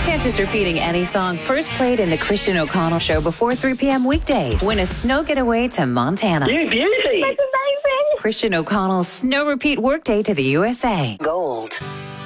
just repeating any song first played in the Christian O'Connell Show before 3 p.m. weekdays. Win a snow getaway to Montana. You beauty. Christian O'Connell's Snow Repeat Workday to the USA. Gold.